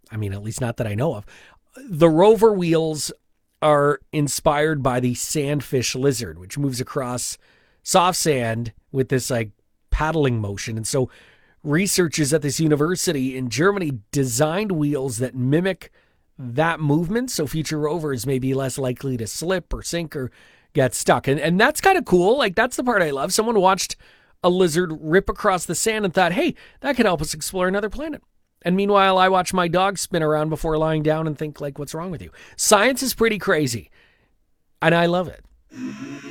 I mean, at least not that I know of. The rover wheels are inspired by the sandfish lizard, which moves across soft sand with this like paddling motion. And so researchers at this university in Germany designed wheels that mimic that movement, so future rovers may be less likely to slip or sink or get stuck. And that's kind of cool. Like, that's the part I love. Someone watched a lizard rip across the sand and thought, hey, that could help us explore another planet. And meanwhile, I watch my dog spin around before lying down and think, like, what's wrong with you? Science is pretty crazy, and I love it.